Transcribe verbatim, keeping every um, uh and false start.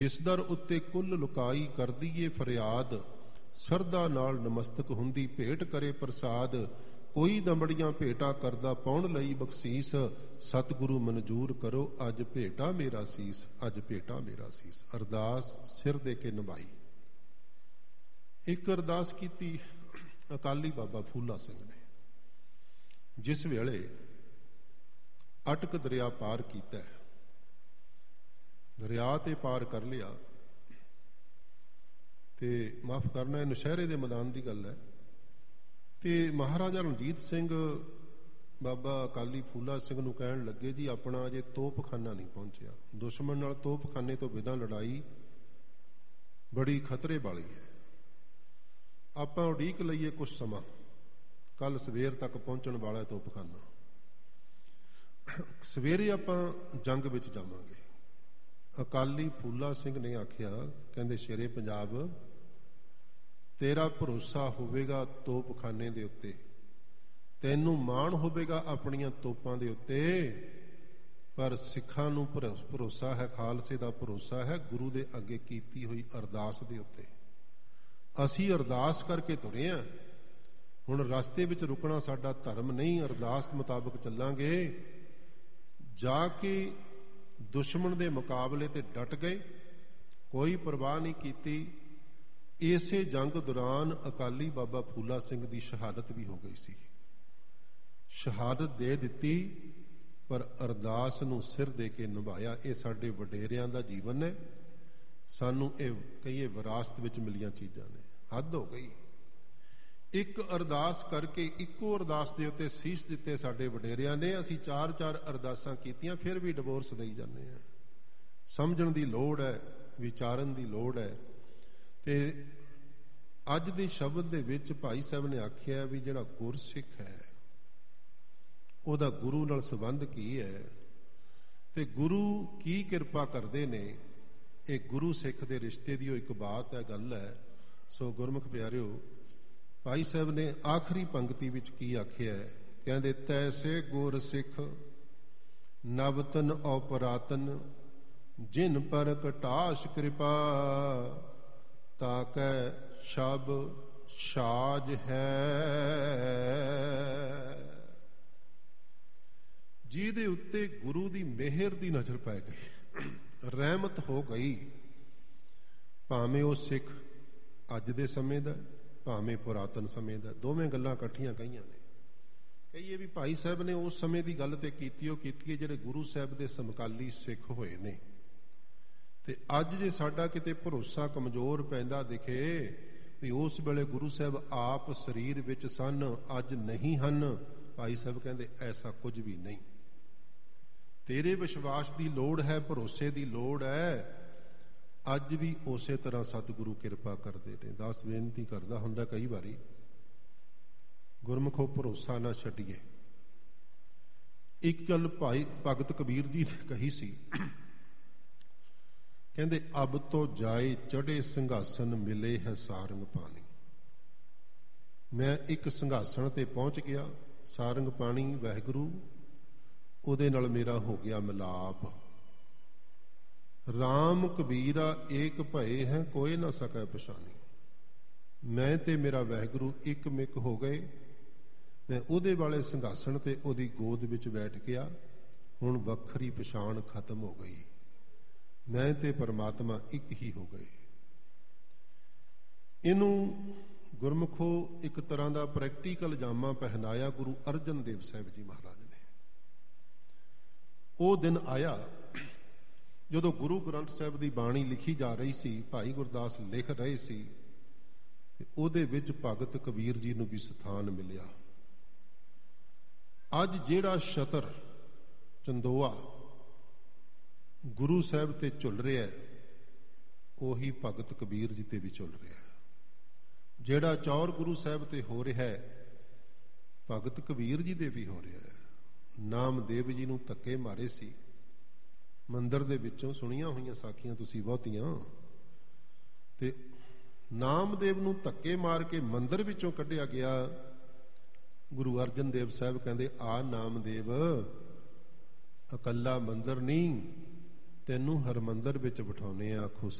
ਇਸ ਦਰ ਉੱਤੇ ਕੁੱਲ ਲੁਕਾਈ ਕਰਦੀ ਏ ਫਰਿਆਦ, ਸਰਦਾ ਨਾਲ ਨਮਸਤਕ ਹੁੰਦੀ ਭੇਟ ਕਰੇ ਪ੍ਰਸਾਦ। ਕੋਈ ਦੰਬੜੀਆਂ ਭੇਟਾ ਕਰਦਾ ਪਾਉਣ ਲਈ ਬਖਸ਼ੀਸ, ਸਤਿਗੁਰੂ ਮਨਜ਼ੂਰ ਕਰੋ ਅੱਜ ਭੇਟਾ ਮੇਰਾ ਸੀਸ, ਅੱਜ ਭੇਟਾ ਮੇਰਾ ਸੀਸ। ਅਰਦਾਸ ਸਿਰ ਦੇ ਕੇ ਨਿਭਾਈ। ਇੱਕ ਅਰਦਾਸ ਕੀਤੀ ਅਕਾਲੀ ਬਾਬਾ ਫੂਲਾ ਸਿੰਘ ਨੇ, ਜਿਸ ਵੇਲੇ ਅਟਕ ਦਰਿਆ ਪਾਰ ਕੀਤਾ, ਦਰਿਆ ਤੇ ਪਾਰ ਕਰ ਲਿਆ, ਤੇ ਮਾਫ ਕਰਨਾ ਇਹ ਨੌਸ਼ਹਿਰੇ ਦੇ ਮੈਦਾਨ ਦੀ ਗੱਲ ਹੈ, ਤੇ ਮਹਾਰਾਜਾ ਰਣਜੀਤ ਸਿੰਘ ਬਾਬਾ ਅਕਾਲੀ ਫੂਲਾ ਸਿੰਘ ਨੂੰ ਕਹਿਣ ਲੱਗੇ ਜੀ ਆਪਣਾ ਅਜੇ ਤੋਪਖਾਨਾ ਨਹੀਂ ਪਹੁੰਚਿਆ, ਦੁਸ਼ਮਣ ਨਾਲ ਤੋਪਖਾਨੇ ਤੋਂ ਬਿਨਾਂ ਲੜਾਈ ਬੜੀ ਖਤਰੇ ਵਾਲੀ ਹੈ, ਆਪਾਂ ਉਡੀਕ ਲਈਏ ਕੁਛ ਸਮਾਂ, ਕੱਲ ਸਵੇਰ ਤੱਕ ਪਹੁੰਚਣ ਵਾਲਾ ਤੋਪਖਾਨਾ, ਸਵੇਰੇ ਆਪਾਂ ਜੰਗ ਵਿੱਚ ਜਾਵਾਂਗੇ। ਅਕਾਲੀ ਫੂਲਾ ਸਿੰਘ ਨੇ ਆਖਿਆ, ਕਹਿੰਦੇ ਸ਼ੇਰੇ ਪੰਜਾਬ ਤੇਰਾ ਭਰੋਸਾ ਹੋਵੇਗਾ ਤੋਪਖਾਨੇ ਦੇ ਉੱਤੇ, ਤੈਨੂੰ ਮਾਣ ਹੋਵੇਗਾ ਆਪਣੀਆਂ ਤੋਪਾਂ ਦੇ ਉੱਤੇ, ਪਰ ਸਿੱਖਾਂ ਨੂੰ ਭਰੋਸਾ ਹੈ, ਖਾਲਸੇ ਦਾ ਭਰੋਸਾ ਹੈ ਗੁਰੂ ਦੇ ਅੱਗੇ ਕੀਤੀ ਹੋਈ ਅਰਦਾਸ ਦੇ ਉੱਤੇ। ਅਸੀਂ ਅਰਦਾਸ ਕਰਕੇ ਤੁਰੇ ਹਾਂ, ਹੁਣ ਰਸਤੇ ਵਿੱਚ ਰੁਕਣਾ ਸਾਡਾ ਧਰਮ ਨਹੀਂ, ਅਰਦਾਸ ਮੁਤਾਬਕ ਚੱਲਾਂਗੇ। ਜਾ ਕੇ ਦੁਸ਼ਮਣ ਦੇ ਮੁਕਾਬਲੇ ਤੇ ਡਟ ਗਏ, ਕੋਈ ਪਰਵਾਹ ਨਹੀਂ ਕੀਤੀ। ਇਸੇ ਜੰਗ ਦੌਰਾਨ ਅਕਾਲੀ ਬਾਬਾ ਫੂਲਾ ਸਿੰਘ ਦੀ ਸ਼ਹਾਦਤ ਵੀ ਹੋ ਗਈ ਸੀ, ਸ਼ਹਾਦਤ ਦੇ ਦਿੱਤੀ, ਪਰ ਅਰਦਾਸ ਨੂੰ ਸਿਰ ਦੇ ਕੇ ਨਿਭਾਇਆ। ਇਹ ਸਾਡੇ ਵਡੇਰਿਆਂ ਦਾ ਜੀਵਨ ਹੈ, ਸਾਨੂੰ ਇਹ ਕਹੀਏ ਵਿਰਾਸਤ ਵਿੱਚ ਮਿਲੀਆਂ ਚੀਜ਼ਾਂ ਨੇ। ਹੱਦ ਹੋ ਗਈ, ਇੱਕ ਅਰਦਾਸ ਕਰਕੇ ਇੱਕੋ ਅਰਦਾਸ ਦੇ ਉੱਤੇ ਸੀਸ ਦਿੱਤੇ ਸਾਡੇ ਵਡੇਰਿਆਂ ਨੇ। ਅਸੀਂ ਚਾਰ ਚਾਰ ਅਰਦਾਸਾਂ ਕੀਤੀਆਂ, ਫਿਰ ਵੀ ਡਿਵੋਰਸ ਦੇਈ ਜਾਂਦੇ ਹਾਂ। ਸਮਝਣ ਦੀ ਲੋੜ ਹੈ, ਵਿਚਾਰਨ ਦੀ ਲੋੜ ਹੈ। ਤੇ ਅੱਜ ਦੇ ਸ਼ਬਦ ਦੇ ਵਿੱਚ ਭਾਈ ਸਾਹਿਬ ਨੇ ਆਖਿਆ ਵੀ ਜਿਹੜਾ ਗੁਰਸਿੱਖ ਹੈ ਉਹਦਾ ਗੁਰੂ ਨਾਲ ਸੰਬੰਧ ਕੀ ਹੈ, ਤੇ ਗੁਰੂ ਕੀ ਕਿਰਪਾ ਕਰਦੇ ਨੇ, ਇਹ ਗੁਰੂ ਸਿੱਖ ਦੇ ਰਿਸ਼ਤੇ ਦੀ ਉਹ ਇੱਕ ਬਾਤ ਹੈ, ਗੱਲ ਹੈ। ਸੋ ਗੁਰਮੁਖ ਪਿਆਰਿਓ, ਭਾਈ ਸਾਹਿਬ ਨੇ ਆਖਰੀ ਪੰਕਤੀ ਵਿੱਚ ਕੀ ਆਖਿਆ ਹੈ, ਕਹਿੰਦੇ ਤੈਸੇ ਗੁਰ ਸਿੱਖ ਨਵਤਨ ਔਪਰਾਤਨ, ਜਿਨ ਪਰ ਕਟਾਸ਼ ਕਿਰਪਾ, ਤਾਕੈ ਸ਼ਬ ਸਾਜ ਹੈ। ਜਿਹਦੇ ਉੱਤੇ ਗੁਰੂ ਦੀ ਮਿਹਰ ਦੀ ਨਜ਼ਰ ਪੈ ਗਈ, ਰਹਿਮਤ ਹੋ ਗਈ, ਭਾਵੇਂ ਉਹ ਸਿੱਖ ਅੱਜ ਦੇ ਸਮੇਂ ਦਾ, ਭਾਵੇਂ ਪੁਰਾਤਨ ਸਮੇਂ ਦਾ, ਦੋਵੇਂ ਗੱਲਾਂ ਇਕੱਠੀਆਂ ਕਹੀਆਂ ਨੇ। ਕਹੀਏ ਵੀ ਭਾਈ ਸਾਹਿਬ ਨੇ ਉਸ ਸਮੇਂ ਦੀ ਗੱਲ ਤੇ ਕੀਤੀ, ਉਹ ਕੀਤੀ ਹੈ ਜਿਹੜੇ ਗੁਰੂ ਸਾਹਿਬ ਦੇ ਸਮਕਾਲੀ ਸਿੱਖ ਹੋਏ ਨੇ। ਤੇ ਅੱਜ ਜੇ ਸਾਡਾ ਕਿਤੇ ਭਰੋਸਾ ਕਮਜ਼ੋਰ ਪੈਂਦਾ ਦਿਖੇ ਵੀ ਉਸ ਵੇਲੇ ਗੁਰੂ ਸਾਹਿਬ ਆਪ ਸਰੀਰ ਵਿੱਚ ਸਨ, ਅੱਜ ਨਹੀਂ ਹਨ, ਭਾਈ ਸਾਹਿਬ ਕਹਿੰਦੇ ਐਸਾ ਕੁਝ ਵੀ ਨਹੀਂ। ਤੇਰੇ ਵਿਸ਼ਵਾਸ ਦੀ ਲੋੜ ਹੈ, ਭਰੋਸੇ ਦੀ ਲੋੜ ਹੈ। ਅੱਜ ਵੀ ਉਸੇ ਤਰ੍ਹਾਂ ਸਤਿਗੁਰੂ ਕਿਰਪਾ ਕਰਦੇ ਨੇ। ਦਾਸ ਬੇਨਤੀ ਕਰਦਾ ਹੁੰਦਾ ਕਈ ਵਾਰੀ, ਗੁਰਮੁਖੋ ਭਰੋਸਾ ਨਾ ਛੱਡੀਏ। ਇੱਕ ਗੱਲ ਭਾਈ ਭਗਤ ਕਬੀਰ ਜੀ ਨੇ ਕਹੀ ਸੀ, ਕਹਿੰਦੇ ਅਬ ਤੋਂ ਜਾਏ ਚੜੇ ਸਿੰਘਾਸਨ, ਮਿਲੇ ਹੈ ਸਾਰੰਗ ਪਾਣੀ। ਮੈਂ ਇੱਕ ਸਿੰਘਾਸਣ ਤੇ ਪਹੁੰਚ ਗਿਆ, ਸਾਰੰਗ ਪਾਣੀ ਵਾਹਿਗੁਰੂ, ਉਹਦੇ ਨਾਲ ਮੇਰਾ ਹੋ ਗਿਆ ਮਿਲਾਪ। ਰਾਮ ਕਬੀਰਾ ਏਕ ਭਏ ਹੈ, ਕੋਏ ਨਾ ਸਕੈ ਪਛਾਣੀ। ਮੈਂ ਤੇ ਮੇਰਾ ਵਾਹਿਗੁਰੂ ਇੱਕ ਮਿਕ ਹੋ ਗਏ। ਮੈਂ ਉਹਦੇ ਵਾਲੇ ਸਿੰਘਾਸਣ ਤੇ ਉਹਦੀ ਗੋਦ ਵਿੱਚ ਬੈਠ ਗਿਆ, ਹੁਣ ਵੱਖਰੀ ਪਛਾਣ ਖਤਮ ਹੋ ਗਈ। ਮੈਂ ਤੇ ਪਰਮਾਤਮਾ ਇੱਕ ਹੀ ਹੋ ਗਏ। ਇਹਨੂੰ ਗੁਰਮੁਖੋ ਇੱਕ ਤਰ੍ਹਾਂ ਦਾ ਪ੍ਰੈਕਟੀਕਲ ਜਾਮਾ ਪਹਿਨਾਇਆ ਗੁਰੂ ਅਰਜਨ ਦੇਵ ਸਾਹਿਬ ਜੀ ਮਹਾਰਾਜ ਨੇ। ਉਹ ਦਿਨ ਆਇਆ ਜਦੋਂ ਗੁਰੂ ਗ੍ਰੰਥ ਸਾਹਿਬ ਦੀ ਬਾਣੀ ਲਿਖੀ ਜਾ ਰਹੀ ਸੀ, ਭਾਈ ਗੁਰਦਾਸ ਲਿਖ ਰਹੇ ਸੀ, ਉਹਦੇ ਵਿੱਚ ਭਗਤ ਕਬੀਰ ਜੀ ਨੂੰ ਵੀ ਸਥਾਨ ਮਿਲਿਆ। ਅੱਜ ਜਿਹੜਾ ਛਤਰ ਚੰਦੋਆ ਗੁਰੂ ਸਾਹਿਬ ਤੇ ਝੁੱਲ ਰਿਹਾ, ਉਹੀ ਭਗਤ ਕਬੀਰ ਜੀ ਤੇ ਵੀ ਝੁੱਲ ਰਿਹਾ। ਜਿਹੜਾ ਚੌਰ ਗੁਰੂ ਸਾਹਿਬ ਤੇ ਹੋ ਰਿਹਾ ਹੈ, ਭਗਤ ਕਬੀਰ ਜੀ ਦੇ ਵੀ ਹੋ ਰਿਹਾ ਹੈ। ਨਾਮਦੇਵ ਜੀ ਨੂੰ ਧੱਕੇ ਮਾਰੇ ਸੀ ਮੰਦਰ ਦੇ ਵਿੱਚੋਂ, ਸੁਣੀਆਂ ਹੋਈਆਂ ਸਾਖੀਆਂ ਤੁਸੀਂ ਬਹੁਤੀਆਂ, ਤੇ ਨਾਮਦੇਵ ਨੂੰ ਧੱਕੇ ਮਾਰ ਕੇ ਮੰਦਰ ਵਿੱਚੋਂ ਕੱਢਿਆ ਗਿਆ। ਗੁਰੂ ਅਰਜਨ ਦੇਵ ਸਾਹਿਬ ਕਹਿੰਦੇ ਆ ਨਾਮਦੇਵ, ਇਕੱਲਾ ਮੰਦਰ ਨਹੀਂ, ਤੈਨੂੰ ਹਰਮੰਦਰ ਵਿੱਚ ਬਿਠਾਉਨੇ ਆ, ਆਖੋ